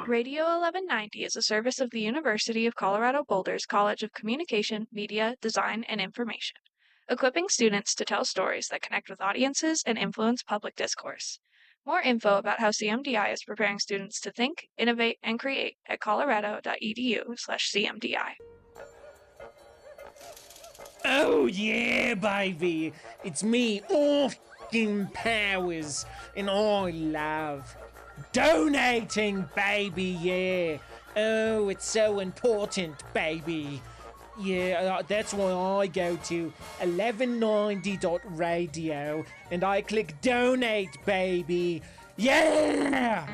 Radio 1190 is a service of the University of Colorado Boulder's College of Communication, Media, Design, and Information, equipping students to tell stories that connect with audiences and influence public discourse. More info about how CMDI is preparing students to think, innovate, and create at colorado.edu/CMDI. Oh yeah, baby! It's me, Austin Powers, and I love donating, baby, yeah. Oh, it's so important, baby. Yeah, that's why I go to 1190.radio and I click donate, baby. Yeah!